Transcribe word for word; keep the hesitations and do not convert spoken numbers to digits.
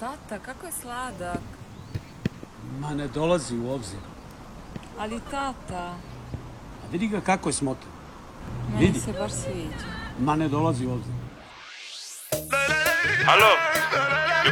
Tata, kako je sladak. Ma ne dolazi u obzir. Ali tata, A vidi ga kako je smotan. meni Vidi. se baš sviđa. Ma ne dolazi u obzir. Alo,